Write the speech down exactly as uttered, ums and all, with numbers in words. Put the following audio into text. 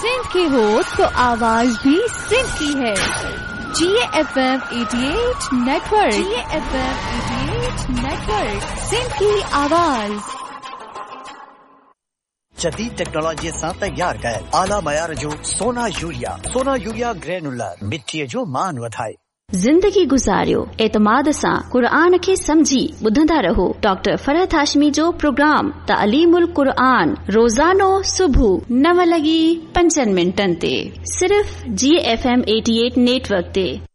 सिंध की हो तो आवाज भी सिंध की है। जी एफ एम अठासी नेटवर्क, जी एफ एम अठासी नेटवर्क, सिंध की आवाज। जदीद टेक्नोलॉजी सां तैयार कयल आला मयार जो सोना यूरिया सोना यूरिया ग्रेनुलर मिट्टीअ जो मान वधाए। जिंदगी गुज़ारियो एतमाद सां क़ुरान खे समझी ॿुधंदा रहो। डॉक्टर फरहत हाशमी जो प्रोग्राम तालीमुल क़ुरान रोज़ानो सुबुह नव लॻी पंजनि मिंटनि ते सिर्फ़ जी एफ एम अठासी नेटवर्क ते।